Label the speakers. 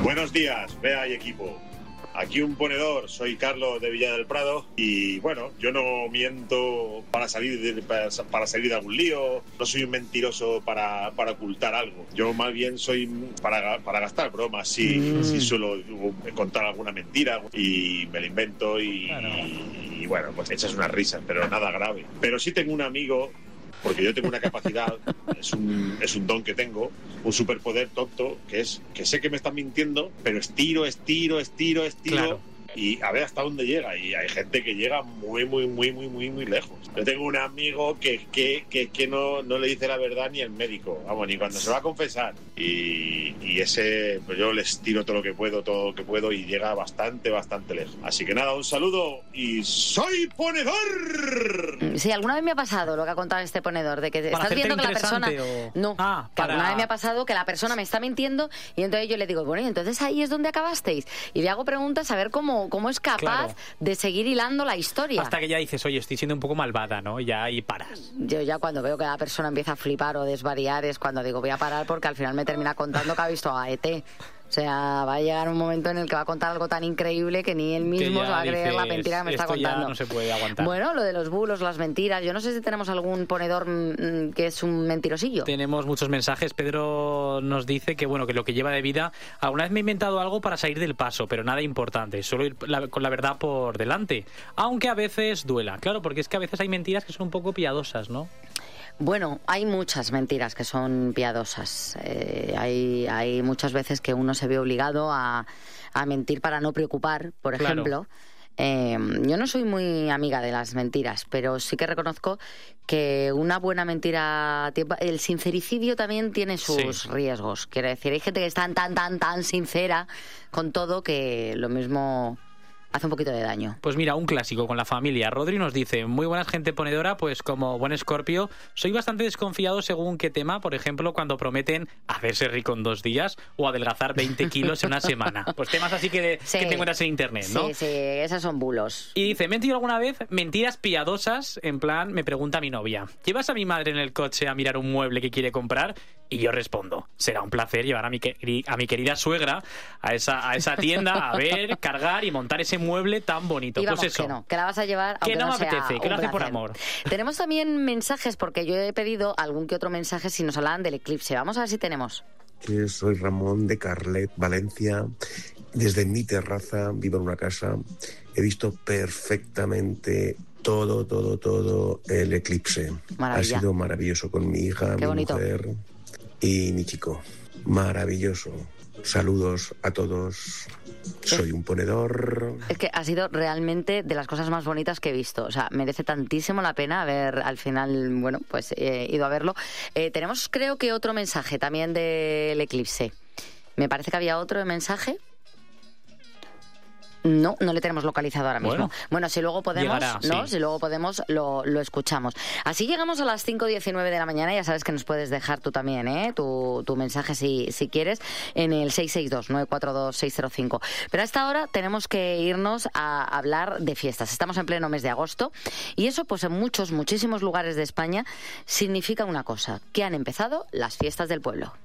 Speaker 1: Buenos días, Bea y equipo. Aquí un ponedor, soy Carlos de Villa del Prado y bueno, yo no miento para salir de algún lío, no soy un mentiroso para ocultar algo. Yo más bien soy para gastar bromas, sí suelo contar alguna mentira y me la invento y bueno, pues echas unas risas, pero nada grave. Pero sí tengo un amigo, porque yo tengo una capacidad, es un don que tengo, un superpoder tonto, que es que sé que me están mintiendo, pero estiro, claro, y a ver hasta dónde llega. Y hay gente que llega muy lejos. Yo tengo un amigo que no le dice la verdad ni el médico, vamos, ni cuando se va a confesar. Y ese, pues yo les tiro todo lo que puedo y llega bastante lejos. Así que nada, un saludo y ¡soy ponedor!
Speaker 2: Sí, alguna vez me ha pasado lo que ha contado este ponedor, de que estás viendo que la persona... No, que alguna vez me ha pasado que la persona me está mintiendo y entonces yo le digo, bueno, y entonces ahí es donde acabasteis. Y le hago preguntas a ver cómo es capaz de seguir hilando la historia.
Speaker 3: Hasta que ya dices, oye, estoy siendo un poco malvada, ¿no? Y paras.
Speaker 2: Yo ya cuando veo que la persona empieza a flipar o desvariar es cuando digo, voy a parar porque al final me termina contando que ha visto a ET. O sea, va a llegar un momento en el que va a contar algo tan increíble que ni él mismo se va a creer la mentira que me está contando.
Speaker 3: Ya no se puede aguantar.
Speaker 2: Bueno, lo de los bulos, las mentiras. Yo no sé si tenemos algún ponedor que es un mentirosillo.
Speaker 3: Tenemos muchos mensajes. Pedro nos dice que bueno, que lo que lleva de vida, alguna vez me he inventado algo para salir del paso, pero nada importante, solo ir con la verdad por delante, aunque a veces duela. Claro, porque es que a veces hay mentiras que son un poco piadosas, ¿no?
Speaker 2: Bueno, hay muchas mentiras que son piadosas. Hay muchas veces que uno se ve obligado a mentir para no preocupar, por ejemplo. Yo no soy muy amiga de las mentiras, pero sí que reconozco que una buena mentira... El sincericidio también tiene sus riesgos. Quiero decir, hay gente que es tan sincera con todo que lo mismo... hace un poquito de daño.
Speaker 3: Pues mira, un clásico con la familia. Rodri nos dice, muy buena gente ponedora, pues como buen Escorpio, soy bastante desconfiado según qué tema, por ejemplo, cuando prometen hacerse rico en 2 días o adelgazar 20 kilos en una semana. Pues temas así que te encuentras en internet, ¿no?
Speaker 2: Sí, esos son bulos.
Speaker 3: Y dice, ¿me he mentido alguna vez? Mentiras piadosas, en plan, me pregunta mi novia, ¿llevas a mi madre en el coche a mirar un mueble que quiere comprar? Y yo respondo, será un placer llevar a mi querida suegra a esa tienda a ver, cargar y montar ese mueble tan bonito.
Speaker 2: Y vamos,
Speaker 3: pues eso.
Speaker 2: que la vas a llevar, aunque
Speaker 3: que no me
Speaker 2: sea
Speaker 3: apetece, que lo hace por amor.
Speaker 2: Tenemos también mensajes, porque yo he pedido algún que otro mensaje si nos hablaban del eclipse. Vamos a ver si tenemos.
Speaker 4: Que soy Ramón de Carlet, Valencia. Desde mi terraza, vivo en una casa, he visto perfectamente todo el eclipse.
Speaker 2: Maravilla.
Speaker 4: Ha sido maravilloso con mi hija, mi mujer y mi chico. Maravilloso. Saludos a todos. Soy un ponedor.
Speaker 2: Es que ha sido realmente de las cosas más bonitas que he visto. O sea, merece tantísimo la pena haber, al final, bueno, pues ido a verlo. Tenemos, creo que, otro mensaje también del eclipse. Me parece que había otro mensaje. No le tenemos localizado ahora mismo. Bueno, si luego podemos,
Speaker 3: llegará,
Speaker 2: ¿no? Si luego podemos, lo escuchamos. Así llegamos a las 5:19 de la mañana. Ya sabes que nos puedes dejar tú también, tu mensaje si quieres, en el 662-942-605. Pero a esta hora tenemos que irnos a hablar de fiestas. Estamos en pleno mes de agosto y eso, pues en muchísimos lugares de España significa una cosa, que han empezado las fiestas del pueblo.